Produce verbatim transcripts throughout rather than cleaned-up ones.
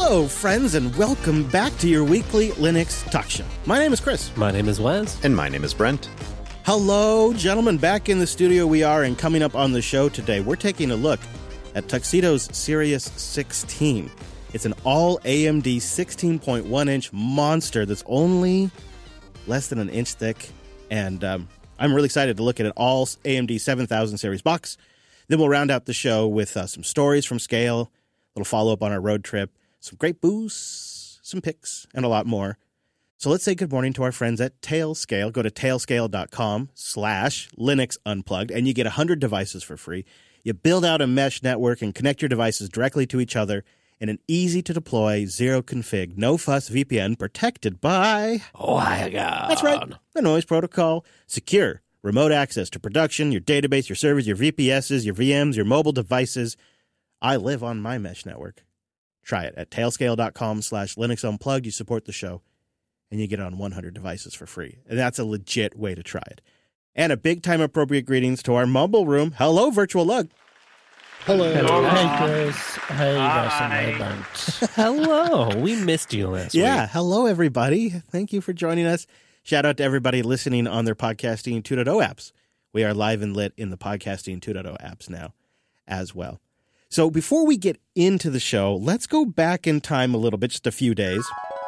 Hello, friends, and welcome back to your weekly Linux talk show. My name is Chris. My name is Wes. And my name is Brent. Hello, gentlemen. Back in the studio we are, and coming up on the show today, we're taking a look at Tuxedo's Sirius sixteen. It's an all A M D sixteen point one inch monster that's only less than an inch thick, and um, I'm really excited to look at an all A M D seven thousand series box. Then we'll round out the show with uh, some stories from Scale, a little follow-up on our road trip, some great boosts, some picks, and a lot more. So let's say good morning to our friends at Tailscale. Go to tailscale.com slash Linux Unplugged, and you get one hundred devices for free. You build out a mesh network and connect your devices directly to each other in an easy-to-deploy, zero-config, no-fuss V P N protected by... WireGuard. That's right, the Noise Protocol. Secure, remote access to production, your database, your servers, your V P Ss, your V Ms, your mobile devices. I live on my mesh network. Try it at tailscale.com slash Linux Unplugged. You support the show, and you get it on one hundred devices for free. And that's a legit way to try it. And a big-time appropriate greetings to our mobile room. Hello, Virtual Lug. Hello. Hello. Hey, Chris. Hey, Hi. Russell. Hello. We missed you last Yeah, week. hello, everybody. Thank you for joining us. Shout out to everybody listening on their Podcasting two point oh apps. We are live and lit in the Podcasting two point oh apps now as well. So before we get into the show, let's go back in time a little bit, just a few days.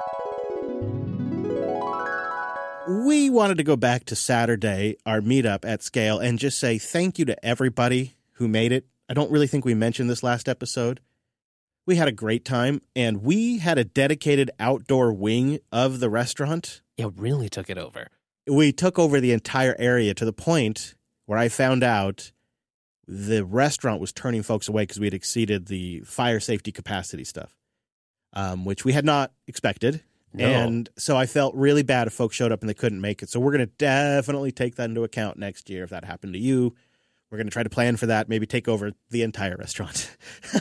We wanted to go back to Saturday, our meetup at Scale, and just say thank you to everybody who made it. I don't really think we mentioned this last episode. We had a great time, and we had a dedicated outdoor wing of the restaurant. Yeah, really took it over. We took over the entire area to the point where I found out the restaurant was turning folks away because we had exceeded the fire safety capacity stuff, um, which we had not expected. No. And so I felt really bad if folks showed up and they couldn't make it. So we're going to definitely take that into account next year if that happened to you. We're going to try to plan for that, maybe take over the entire restaurant.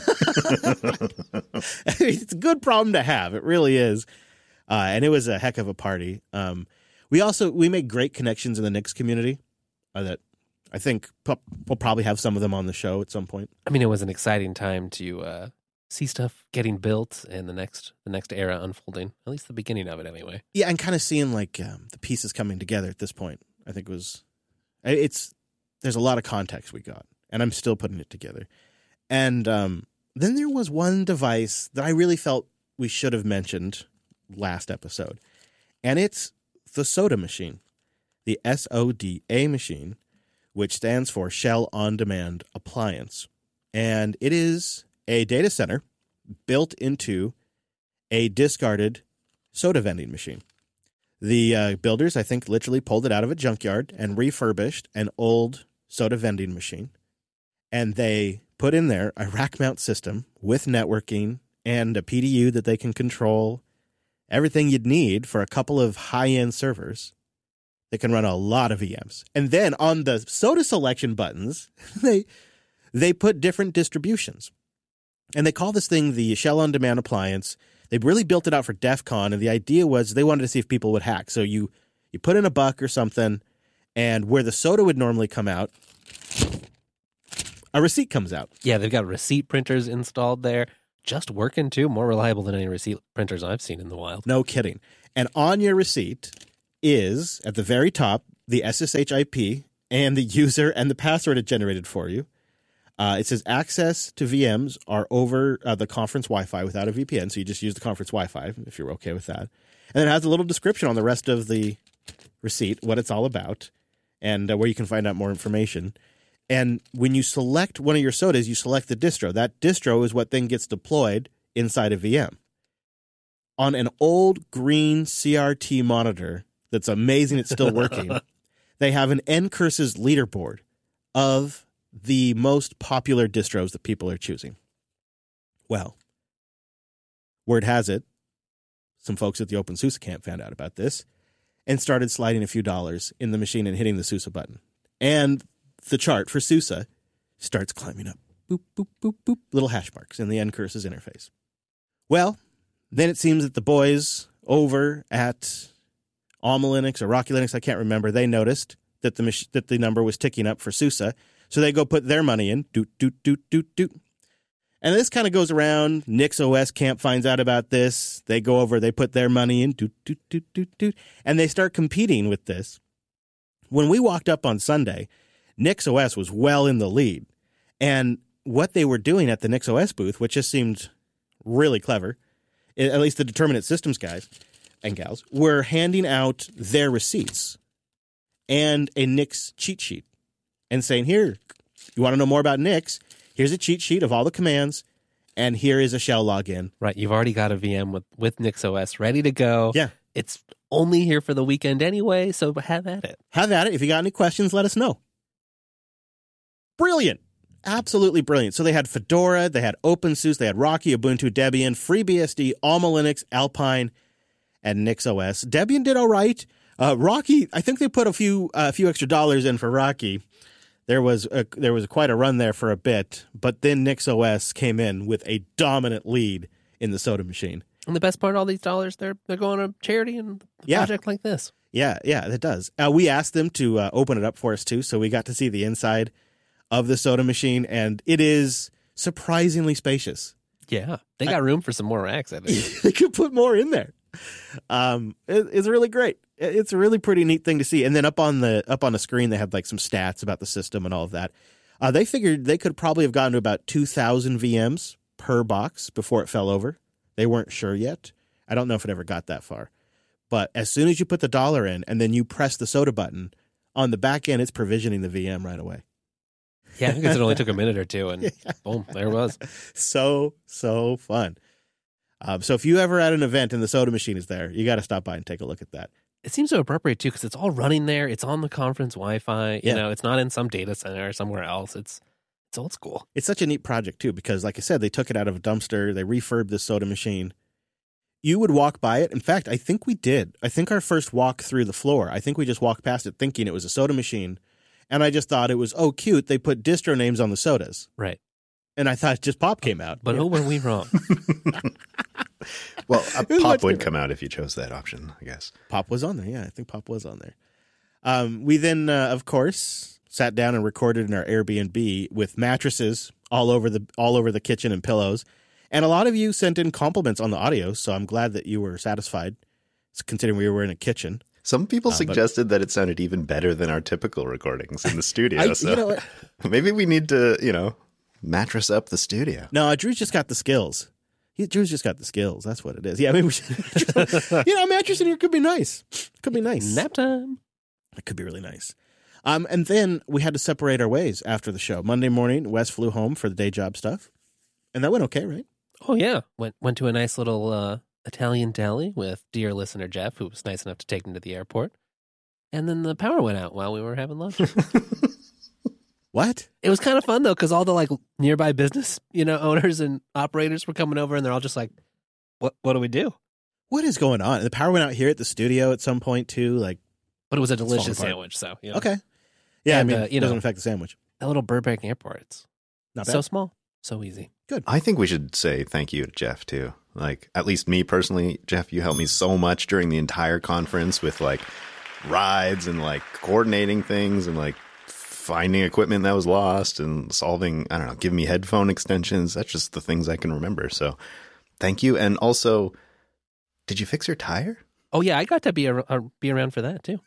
I mean, it's a good problem to have. It really is. Uh, and it was a heck of a party. Um, we also, we made great connections in the Nix community uh, that I think p- we'll probably have some of them on the show at some point. I mean, it was an exciting time to uh, see stuff getting built and the next the next era unfolding, at least the beginning of it anyway. Yeah, and kind of seeing like um, the pieces coming together at this point, I think was, it's, there's a lot of context we got, and I'm still putting it together. And um, then there was one device that I really felt we should have mentioned last episode, and it's the SODA machine, the S O D A machine, which stands for Shell On Demand Appliance. And it is a data center built into a discarded soda vending machine. The uh, builders, I think, literally pulled it out of a junkyard and refurbished an old soda vending machine. And they put in there a rack mount system with networking and a P D U that they can control, everything you'd need for a couple of high-end servers that can run a lot of V Ms. And then on the soda selection buttons, they they put different distributions. And they call this thing the Shell On Demand Appliance. They really built it out for DEF CON, and the idea was they wanted to see if people would hack. So you, you put in a buck or something, and where the soda would normally come out, a receipt comes out. Yeah, they've got receipt printers installed there. Just working, too. More reliable than any receipt printers I've seen in the wild. No kidding. And on your receipt is, at the very top, the S S H I P and the user and the password it generated for you. Uh, it says access to V Ms are over uh, the conference Wi-Fi without a V P N, so you just use the conference Wi-Fi if you're okay with that. And then it has a little description on the rest of the receipt, what it's all about, and uh, where you can find out more information. And when you select one of your sodas, you select the distro. That distro is what then gets deployed inside a V M. On an old green C R T monitor that's amazing it's still working, they have an N C U R S's leaderboard of the most popular distros that people are choosing. Well, word has it, some folks at the OpenSUSE camp found out about this and started sliding a few dollars in the machine and hitting the SUSE button. And the chart for SUSE starts climbing up. Boop, boop, boop, boop. Little hash marks in the N C U R S's interface. Well, then it seems that the boys over at Alma Linux or Rocky Linux, I can't remember, they noticed that the mach- that the number was ticking up for SUSE. So they go put their money in, doot, doot, doot, doot, doot. And this kind of goes around. NixOS camp finds out about this. They go over, they put their money in, doot, doot, doot, doot, doot, and they start competing with this. When we walked up on Sunday, NixOS was well in the lead. And what they were doing at the NixOS booth, which just seemed really clever, at least the Determinate Systems guys and gals, were handing out their receipts and a Nix cheat sheet and saying, here, you want to know more about Nix? Here's a cheat sheet of all the commands, and here is a shell login. Right. You've already got a V M with, with NixOS ready to go. Yeah. It's only here for the weekend anyway, so have at it. Have at it. If you got any questions, let us know. Brilliant. Absolutely brilliant. So they had Fedora, they had OpenSUSE, they had Rocky, Ubuntu, Debian, FreeBSD, Alma Linux, Alpine, and NixOS. Debian did all right. Uh, Rocky, I think they put a few a uh, few extra dollars in for Rocky. There was a, there was quite a run there for a bit, but then NixOS came in with a dominant lead in the soda machine. And the best part, all these dollars, they're they're going to charity and a Yeah. project like this. Yeah, yeah, it does. Uh, we asked them to uh, open it up for us too, so we got to see the inside of the soda machine, and it is surprisingly spacious. Yeah. They got I, room for some more racks, I think. They could put more in there. Um, it, it's really great. It's a really pretty neat thing to see. And then up on the up on the screen, they had like some stats about the system and all of that. Uh, they figured they could probably have gotten to about two thousand V Ms per box before it fell over. They weren't sure yet. I don't know if it ever got that far. But as soon as you put the dollar in and then you press the soda button, on the back end, it's provisioning the V M right away. Yeah, because it only took a minute or two, and yeah. Boom, there it was. So, so fun. Um, so if you ever at an event and the soda machine is there, you got to stop by and take a look at that. It seems so appropriate, too, because it's all running there. It's on the conference Wi-Fi. You Yeah. know, it's not in some data center or somewhere else. It's it's old school. It's such a neat project, too, because like I said, they took it out of a dumpster. They refurbed the soda machine. You would walk by it. In fact, I think we did. I think our first walk through the floor, I think we just walked past it thinking it was a soda machine. And I just thought it was, oh, cute. They put distro names on the sodas. Right. And I thought just Pop came out. But yeah. oh, were we wrong? Well, a was Pop much would different. come out if you chose that option, I guess. Pop was on there. Yeah, I think Pop was on there. Um, we then, uh, of course, sat down and recorded in our Airbnb with mattresses all over the all over the kitchen and pillows. And a lot of you sent in compliments on the audio, so I'm glad that you were satisfied, considering we were in a kitchen. Some people Uh, but- suggested that it sounded even better than our typical recordings in the studio. I, so you know what? maybe we need to, you know, mattress up the studio. No, Drew's just got the skills. He, Drew's just got the skills. That's what it is. Yeah, I mean, we should, you know, a mattress in here could be nice. Could be nice. Nap time. It could be really nice. Um, and then we had to separate our ways after the show. Monday morning, Wes flew home for the day job stuff. And that went okay, right? Oh, yeah. Went went to a nice little uh, Italian deli with dear listener Jeff, who was nice enough to take him to the airport. And then the power went out while we were having lunch. What? It was kind of fun, though, because all the like nearby business, you know, owners and operators were coming over, and they're all just like, what What do we do? What is going on? The power went out here at the studio at some point, too. Like, But it was a falling delicious apart. sandwich, so, you know. okay. Yeah, And, I mean, uh, you it doesn't know, affect the sandwich. That little Burbank airport, it's Not so bad. small, so easy. I think we should say thank you to Jeff, too. Like, at least me personally, Jeff, you helped me so much during the entire conference with, like, rides and, like, coordinating things and, like, finding equipment that was lost and solving, I don't know, giving me headphone extensions. That's just the things I can remember. So thank you. And also, did you fix your tire? Oh, yeah, I got to be, a, uh, be around for that, too.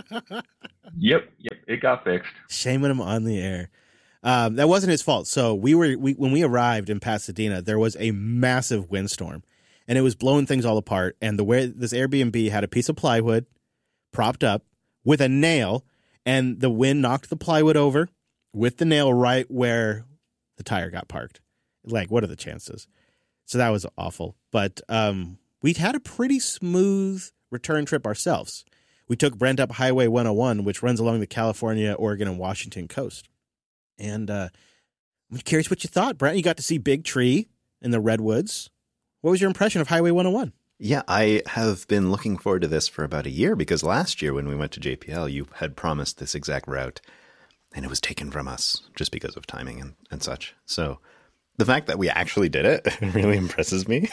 Yep, yep, it got fixed. Shaming him on the air. Um, that wasn't his fault. So we were we, when we arrived in Pasadena, there was a massive windstorm, and it was blowing things all apart. And the way this Airbnb had a piece of plywood propped up with a nail, and the wind knocked the plywood over with the nail right where the tire got parked. Like, what are the chances? So that was awful. But um, we'd had a pretty smooth return trip ourselves. We took Brent up Highway one oh one, which runs along the California, Oregon, and Washington coast. And uh, I'm curious what you thought, Brent. You got to see Big Tree in the redwoods. What was your impression of Highway one oh one? Yeah, I have been looking forward to this for about a year because last year when we went to J P L, you had promised this exact route and it was taken from us just because of timing and, and such. So the fact that we actually did it really impresses me.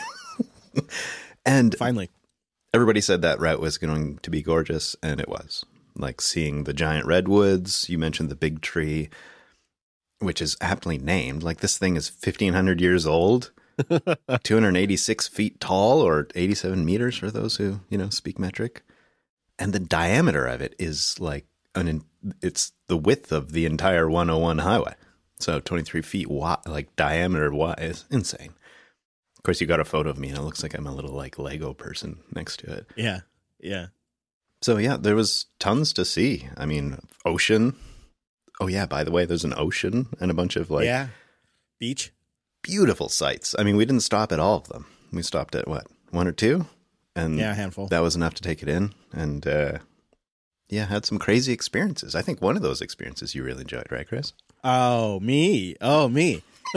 And Finally. everybody said that route was going to be gorgeous, and it was. Like seeing the giant redwoods, you mentioned the Big Tree. which is aptly named. Like this thing is fifteen hundred years old, two hundred eighty-six feet tall, or eighty-seven meters for those who, you know, speak metric. And the diameter of it is like an, it's the width of the entire one oh one highway. So twenty-three feet wide, like diameter wide, is insane. Of course, you got a photo of me, and it looks like I'm a little like Lego person next to it. Yeah, yeah. So yeah, there was tons to see. I mean, ocean. Oh yeah, by the way, there's an ocean and a bunch of like yeah, beach, beautiful sights. I mean, we didn't stop at all of them. We stopped at what, one or two, and yeah, a handful. That was enough to take it in, and uh, yeah, had some crazy experiences. I think one of those experiences you really enjoyed, right, Chris? Oh me, oh me.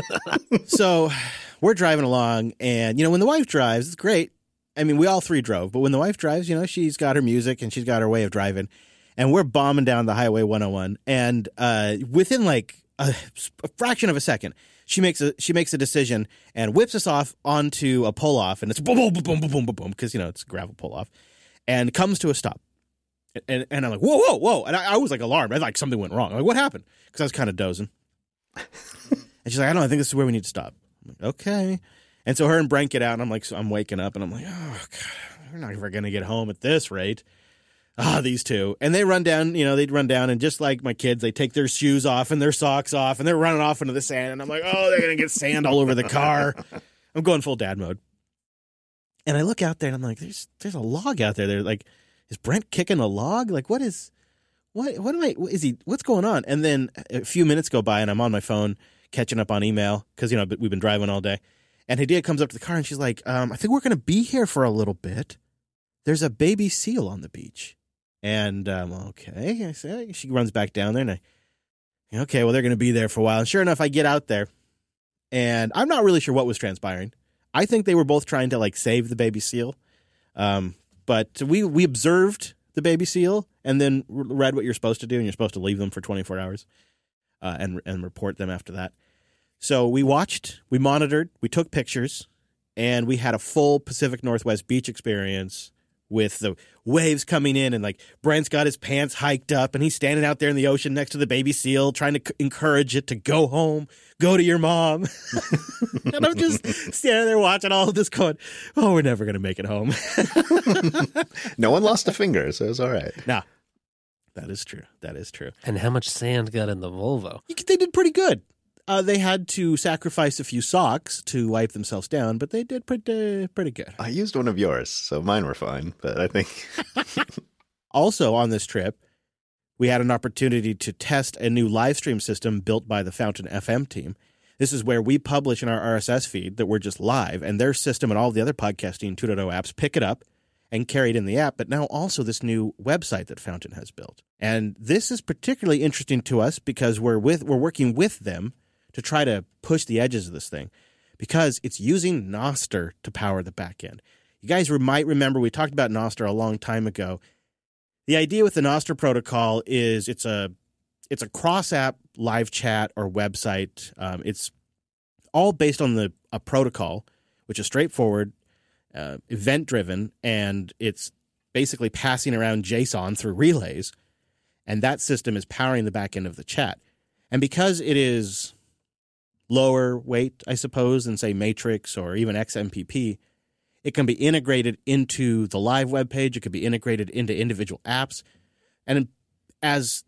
So we're driving along, and you know, when the wife drives, it's great. I mean, we all three drove, but when the wife drives, you know, she's got her music and she's got her way of driving, and we're bombing down the highway one oh one, and uh, within like a, a fraction of a second, she makes a she makes a decision and whips us off onto a pull off, and it's boom, boom, boom, boom, boom, boom, boom, because you know it's a gravel pull off, and comes to a stop, and and I'm like, whoa, whoa, whoa, and I, I was like alarmed, I like something went wrong. I'm like, what happened? Because I was kind of dozing, and she's like, I don't know, I think this is where we need to stop. I'm like, okay. And so her and Brent get out, and I'm like, so I'm waking up, and I'm like, oh, God, we're not ever going to get home at this rate. Ah, these two. And they run down, you know, they'd run down, and just like my kids, they take their shoes off and their socks off, and they're running off into the sand. And I'm like, oh, they're going to get sand all over the car. I'm going full dad mode. And I look out there, and I'm like, there's there's a log out there. They're like, is Brent kicking a log? Like, what is, what, what am I, is he, what's going on? And then a few minutes go by, and I'm on my phone catching up on email because, you know, we've been driving all day. And Hadia comes up to the car, and she's like, um, I think we're going to be here for a little bit. There's a baby seal on the beach. And, um, okay, I say, she runs back down there, and I, okay, well, they're going to be there for a while. And sure enough, I get out there, and I'm not really sure what was transpiring. I think they were both trying to, like, save the baby seal. Um, but we, we observed the baby seal and then read what you're supposed to do, and you're supposed to leave them for twenty-four hours uh, and and report them after that. So we watched, we monitored, we took pictures, and we had a full Pacific Northwest beach experience with the waves coming in, and like Brent's got his pants hiked up, and he's standing out there in the ocean next to the baby seal trying to c- encourage it to go home, go to your mom. And I'm just standing there watching all of this going, oh, we're never going to make it home. No one lost a finger, so it's all right. No, that is true. That is true. And how much sand got in the Volvo? You could- They did pretty good. Uh, they had to sacrifice a few socks to wipe themselves down, but they did pretty, pretty good. I used one of yours, so mine were fine, but I think... Also on this trip, we had an opportunity to test a new live stream system built by the Fountain F M team. This is where we publish in our R S S feed that we're just live, and their system and all the other podcasting two point oh apps pick it up and carry it in the app, but now also this new website that Fountain has built. And this is particularly interesting to us because we're with we're working with them to try to push the edges of this thing, because it's using Nostr to power the back end. You guys might remember we talked about Nostr a long time ago. The idea with the Nostr protocol is it's a it's a cross-app live chat or website. Um, it's all based on the a protocol, which is straightforward, uh, event-driven, and it's basically passing around JSON through relays, and that system is powering the back end of the chat. And because it is lower weight, I suppose, than, say, Matrix or even X M P P, it can be integrated into the live web page. It can be integrated into individual apps. And as